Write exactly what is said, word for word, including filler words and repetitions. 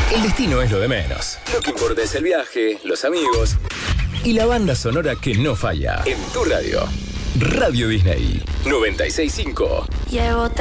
El destino es lo de menos. Lo que importa es el viaje, los amigos y la banda sonora que no falla. En tu radio. Radio Disney noventa y seis punto cinco. Llevo